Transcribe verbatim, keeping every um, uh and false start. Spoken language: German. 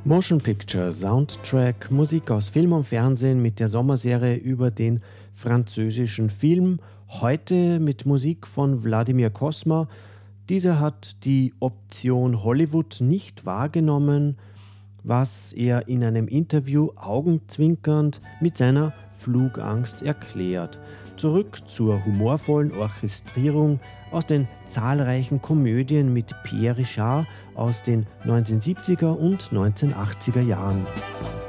Motion Picture, Soundtrack, Musik aus Film und Fernsehen mit der Sommerserie über den französischen Film. Heute mit Musik von Wladimir Cosma. Dieser hat die Option Hollywood nicht wahrgenommen, was er in einem Interview augenzwinkernd mit seiner Flugangst erklärt. Zurück zur humorvollen Orchestrierung aus den zahlreichen Komödien mit Pierre Richard aus den neunzehnhundertsiebziger und neunzehnhundertachtziger Jahren.